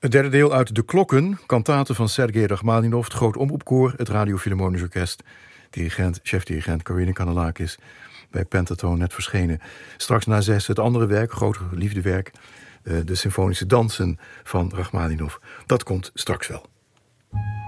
Het derde deel uit De Klokken, kantate van Sergei Rachmaninov, het Groot Omroepkoor, het Radio Philharmonisch Orkest. Chefdirigent Karinne Kanellakis, bij Pentatoon net verschenen. Straks na 6 het andere werk, grotere liefdewerk, de symfonische dansen van Rachmaninov. Dat komt straks wel.